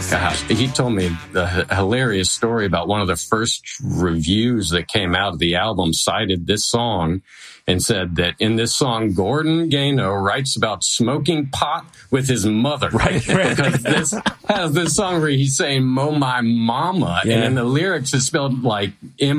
Gosh, he told me the hilarious story about one of the first reviews that came out of the album cited this song and said that in this song, Gordon Gano writes about smoking pot with his mother. Right. Because this has this song where he's saying, "Mo my mama." Yeah. And in the lyrics, it's spelled like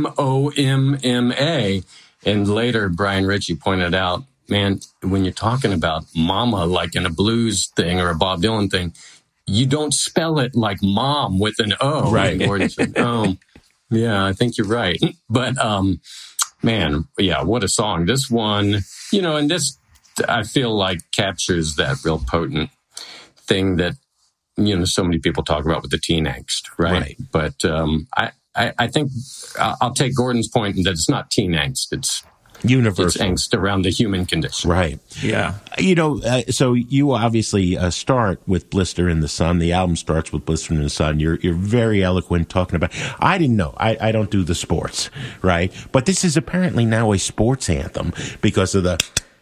M-O-M-M-A. And later, Brian Ritchie pointed out, man, when you're talking about mama, like in a blues thing or a Bob Dylan thing, you don't spell it like mom with an O. Right. And Gordon said, "Oh, yeah, I think you're right." But, man, yeah, what a song. This one, and this, I feel like captures that real potent thing that, so many people talk about with the teen angst, right? But I think I'll take Gordon's point that it's not teen angst. It's universal. It's angst around the human condition. Right. Yeah. So you obviously start with Blister in the Sun. The album starts with Blister in the Sun. You're very eloquent talking about. I didn't know. I don't do the sports, right? But this is apparently now a sports anthem because of the,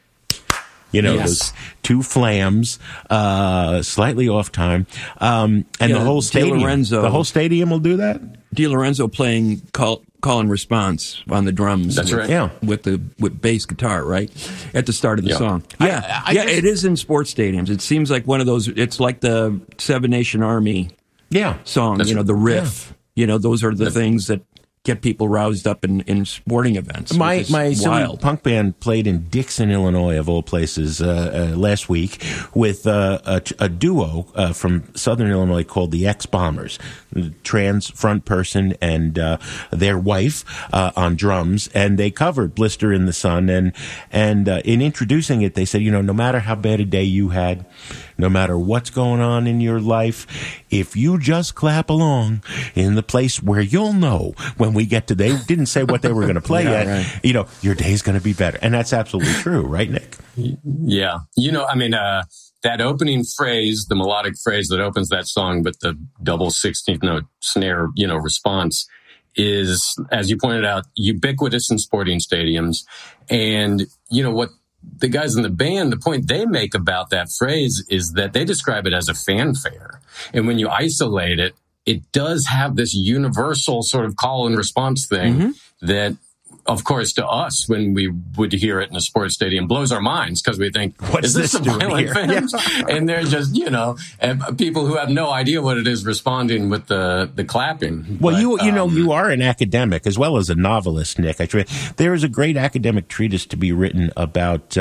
those two flams, slightly off time, and the whole stadium. The whole stadium will do that. DiLorenzo playing call and response on the drums. That's right. Yeah. With bass guitar, right? At the start of the song. Yeah. It is in sports stadiums. It seems like one of those, it's like the Seven Nation Army song, the riff. Yeah. Those are the things that get people roused up in sporting events. My silly punk band played in Dixon, Illinois, of all places, last week with a duo from Southern Illinois called the X-Bombers, trans front person and their wife on drums, and they covered Blister in the Sun. And in introducing it, they said, no matter how bad a day you had, no matter what's going on in your life, if you just clap along in the place where you'll know when we get to, they didn't say what they were going to play yet, right. Your day's going to be better. And that's absolutely true, right, Nick? Yeah. That opening phrase, the melodic phrase that opens that song, but the double 16th note snare, response is, as you pointed out, ubiquitous in sporting stadiums. And what the guys in the band, the point they make about that phrase is that they describe it as a fanfare. And when you isolate it, it does have this universal sort of call and response thing that, of course, to us, when we would hear it in a sports stadium, blows our minds because we think, is this a violent thing? Yeah. And they're just, people who have no idea what it is responding with the clapping. Well, you are an academic as well as a novelist, Nick. There is a great academic treatise to be written about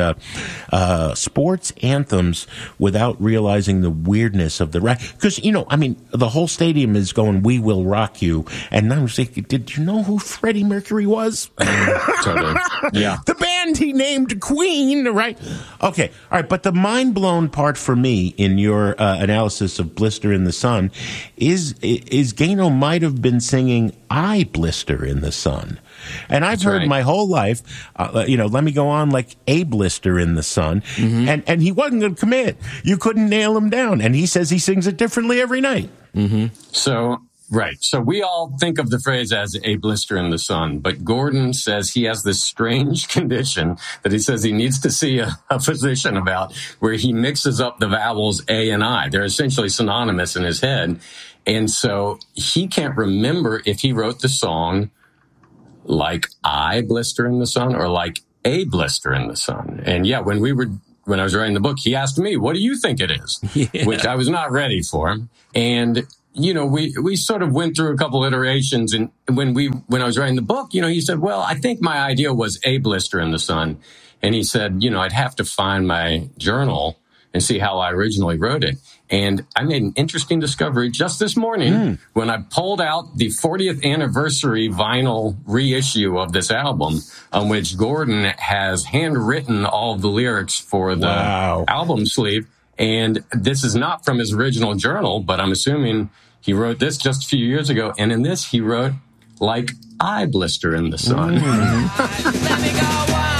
sports anthems without realizing the weirdness of the rap. Because, the whole stadium is going, "We Will Rock You." And I'm thinking, did you know who Freddie Mercury was? Totally. Yeah. The band he named Queen, right? Okay. All right. But the mind blown part for me in your analysis of Blister in the Sun is Gano might have been singing "I Blister in the Sun." And I've heard my whole life, let me go on like a blister in the sun. Mm-hmm. And he wasn't going to commit. You couldn't nail him down. And he says he sings it differently every night. Mm-hmm. So we all think of the phrase as a blister in the sun, but Gordon says he has this strange condition that he says he needs to see a physician about, where he mixes up the vowels A and I. They're essentially synonymous in his head. And so he can't remember if he wrote the song like "I Blister in the Sun" or like "A Blister in the Sun." And when I was writing the book, he asked me, "What do you think it is?" Yeah. Which I was not ready for. And we sort of went through a couple iterations, and when I was writing the book, he said, "Well, I think my idea was "A Blister in the Sun." And he said, I'd have to find my journal and see how I originally wrote it. And I made an interesting discovery just this morning when I pulled out the 40th anniversary vinyl reissue of this album, on which Gordon has handwritten all of the lyrics for the album sleeve. And this is not from his original journal, but I'm assuming he wrote this just a few years ago. And in this, he wrote, "Like I blister in the sun." Let me go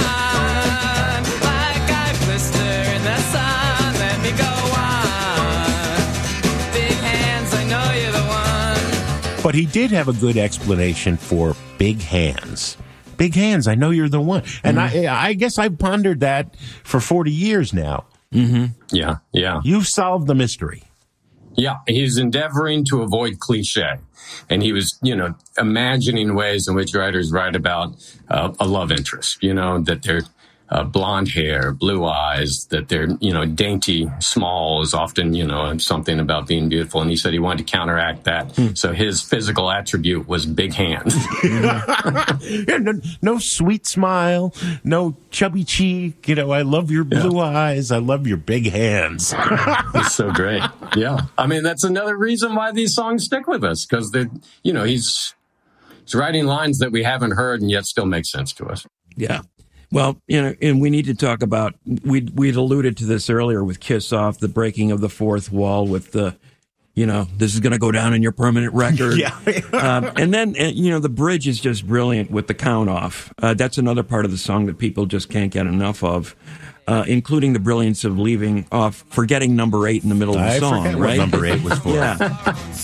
on, like I blister in the sun. Let me go on. Big hands, I know you're the one. But he did have a good explanation for big hands. Big hands, I know you're the one. And I guess I've pondered that for 40 years now. Mm-hmm. Yeah. You've solved the mystery. Yeah, he's endeavoring to avoid cliche. And he was, imagining ways in which writers write about a love interest, that they're blonde hair, blue eyes, that they're, dainty, small is often, something about being beautiful. And he said he wanted to counteract that. So his physical attribute was big hands. No sweet smile, no chubby cheek. I love your blue eyes. I love your big hands. It's so great. Yeah. I mean, that's another reason why these songs stick with us, because he's writing lines that we haven't heard and yet still make sense to us. Yeah. Well, and we need to talk about, we'd alluded to this earlier with Kiss Off, the breaking of the fourth wall with the, this is going to go down in your permanent record. Yeah. And then, the bridge is just brilliant with the count off. That's another part of the song that people just can't get enough of, including the brilliance of forgetting number 8 in the middle of the song, forget right? what number 8 was for. Yeah.